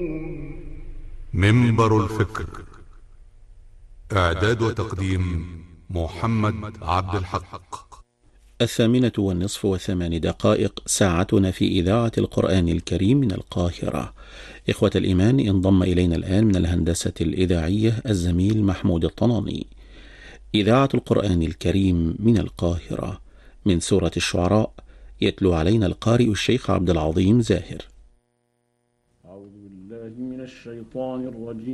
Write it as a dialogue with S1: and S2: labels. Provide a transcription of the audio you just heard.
S1: منبر الفكر. إعداد وتقديم محمد عبد الحق.
S2: 8:08 ساعتنا في إذاعة القرآن الكريم من القاهرة. إخوة الإيمان، انضم إلينا الآن من الهندسة الإذاعية الزميل محمود الطناني. إذاعة القرآن الكريم من القاهرة، من سورة الشعراء، يتلو علينا القارئ الشيخ عبد العظيم زاهر.
S3: أعوذ بالله من الشيطان الرجيم.